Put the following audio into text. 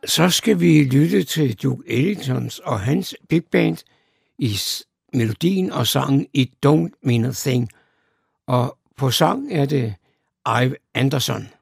Så skal vi lytte til Duke Ellington og hans big band i melodien og sangen It Don't Mean a Thing. Og på sang er det Ive Anderson.